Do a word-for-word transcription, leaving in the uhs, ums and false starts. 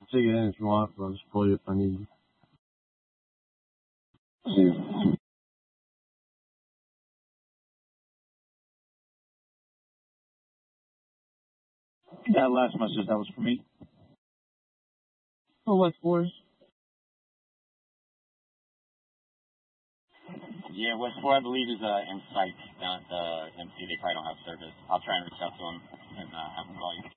Take it in if you want, but I'll just pull you if I need you. That last message, that was for me. Oh, what for? Yeah, West four, I believe, is uh, in sight down at the M C. They probably don't have service. I'll try and reach out to them and uh, have them call you.